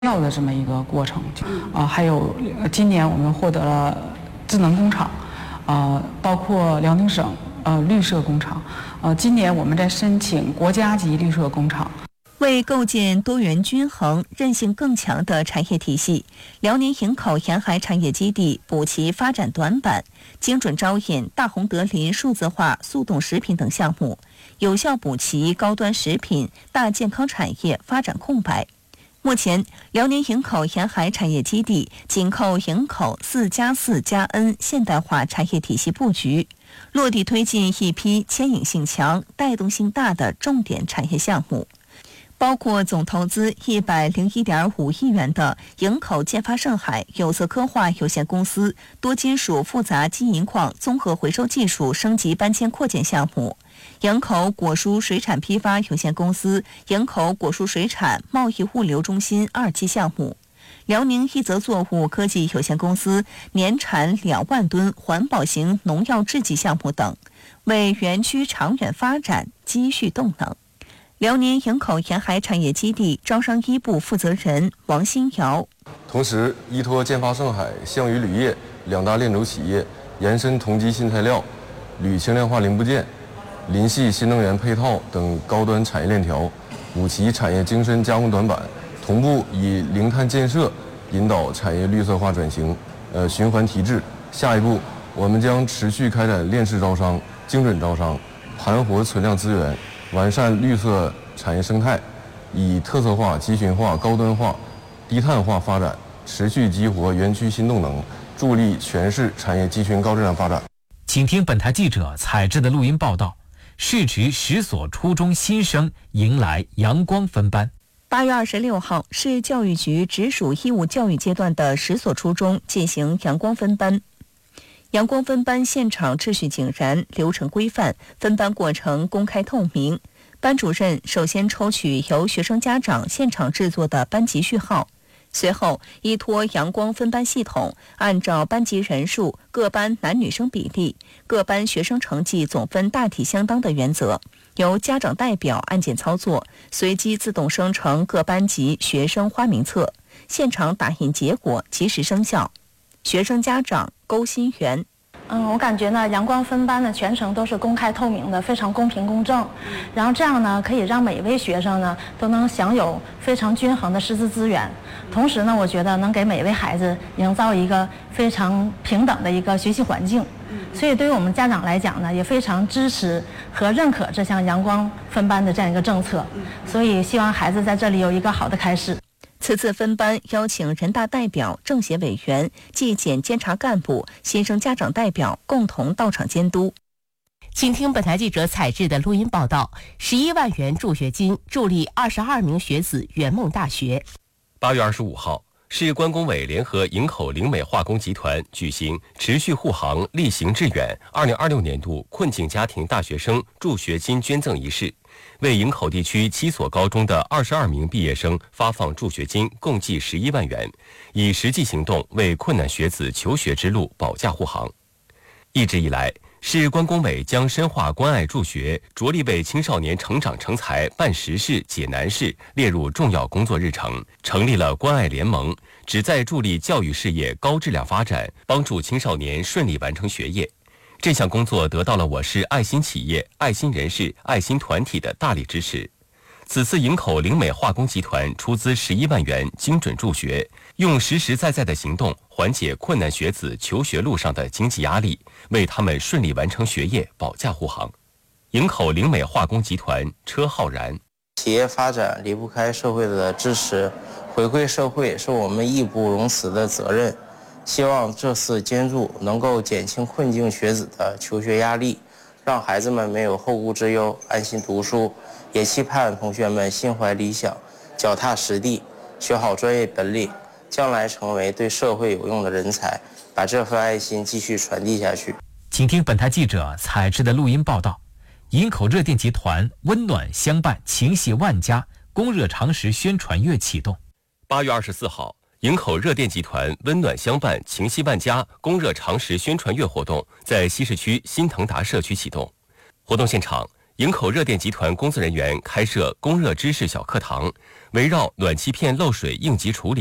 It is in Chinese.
要的这么一个过程。还有今年我们获得了智能工厂，包括辽宁省绿色工厂，今年我们在申请国家级绿色工厂。 为构建多元均衡、韧性更强的产业体系，辽宁营口沿海产业基地补齐发展短板，精准招引大红德林数字化速冻食品等项目，有效补齐高端食品、大健康产业发展空白。目前，辽宁营口沿海产业基地紧扣营口4+4+N 现代化产业体系布局，落地推进一批牵引性强、带动性大的重点产业项目。包括总投资101.5亿元的营口建发盛海有色科化有限公司多金属复杂金银矿综合回收技术升级搬迁扩建项目，营口果蔬水产批发有限公司营口果蔬水产贸易物流中心2期项目，辽宁一泽作物科技有限公司年产2万吨环保型农药制剂项目等，为园区长远发展积蓄动能。辽宁营口沿海产业基地招商一部负责人王新瑶， 同时依托建发盛海、项羽铝业2大链轴企业，延伸同基新材料、铝轻量化零部件、林系新能源配套等高端产业链条，补齐产业精深加工短板，同步以零碳建设引导产业绿色化转型，循环提质。下一步，我们将持续开展链式招商、精准招商，盘活存量资源，完善绿色产业生态，以特色化、集群化、高端化、低碳化发展，持续激活园区新动能，助力全市产业集群高质量发展。 请听本台记者采制的录音报道。市直10所初中新生迎来阳光分班。 8月26号，市教育局直属义务教育阶段的10所初中进行阳光分班。阳光分班现场秩序井然，流程规范，分班过程公开透明。班主任首先抽取由学生家长现场制作的班级序号，随后依托阳光分班系统，按照班级人数、各班男女生比例、各班学生成绩总分大体相当的原则，由家长代表按键操作，随机自动生成各班级学生花名册，现场打印结果及时生效。学生家长勾心媛， 我感觉呢，阳光分班的全程都是公开透明的，非常公平公正。然后这样呢，可以让每一位学生呢都能享有非常均衡的师资资源。同时呢，我觉得能给每一位孩子营造一个非常平等的一个学习环境。所以对于我们家长来讲呢，也非常支持和认可这项阳光分班的这样一个政策。所以希望孩子在这里有一个好的开始。 此次分班邀请人大代表、政协委员、纪检监察干部、新生家长代表共同到场监督。 请听本台记者采制的录音报道：11万元助学金助力22名学子圆梦大学。 8月25号，市关工委联合营口灵美化工集团举行持续护航、力行致远2026年度困境家庭大学生助学金捐赠仪式。为营口地区7所高中的22名毕业生发放助学金共计11万元，以实际行动为困难学子求学之路保驾护航。一直以来，市关工委将深化关爱助学，着力为青少年成长成才办实事、解难事列入重要工作日程，成立了关爱联盟，旨在助力教育事业高质量发展，帮助青少年顺利完成学业。这项工作得到了我市爱心企业、爱心人士、爱心团体的大力支持。此次营口灵美化工集团出资11万元精准助学，用实实在在的行动缓解困难学子求学路上的经济压力，为他们顺利完成学业保驾护航。营口灵美化工集团车浩然， 企业发展离不开社会的支持，回馈社会是我们义不容辞的责任。希望这次捐助能够减轻困境学子的求学压力，让孩子们没有后顾之忧，安心读书。也期盼同学们心怀理想，脚踏实地，学好专业本领，将来成为对社会有用的人才，把这份爱心继续传递下去。 请听本台记者采制的录音报道。营口热电集团温暖相伴，情系万家供热常识宣传月启动。 8月24号，营口热电集团温暖相伴，情系万家供热常识宣传月活动在西市区新腾达社区启动。活动现场， 营口热电集团工作人员开设供热知识小课堂，围绕暖气片漏水应急处理